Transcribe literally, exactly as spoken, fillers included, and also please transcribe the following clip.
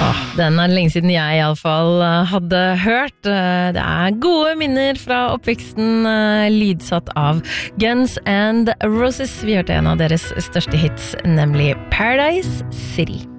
Åh, den er lenge siden jeg i alle fall hadde hørt. Det er gode minner fra oppveksten, lydsatt av Guns N' Roses. Vi hørte en av deres største hits, nemlig Paradise City.